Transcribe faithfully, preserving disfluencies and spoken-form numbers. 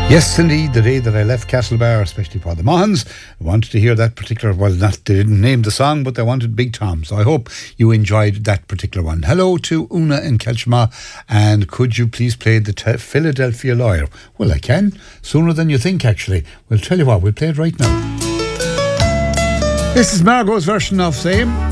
Yes, indeed, the day that I left Castlebar, especially for the Mahons, I wanted to hear that particular, well, not, they didn't name the song, but they wanted Big Tom. So I hope you enjoyed that particular one. Hello to Una in Kelchma, and could you please play the te- Philadelphia Lawyer? Well, I can, sooner than you think, actually. We'll tell you what, we'll play it right now. This is Margot's version of Same.